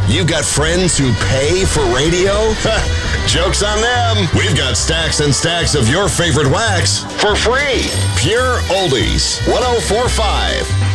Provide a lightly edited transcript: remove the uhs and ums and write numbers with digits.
You got friends who pay for radio? Joke's on them. We've got stacks and stacks of your favorite wax for free. Pure Oldies 104.5.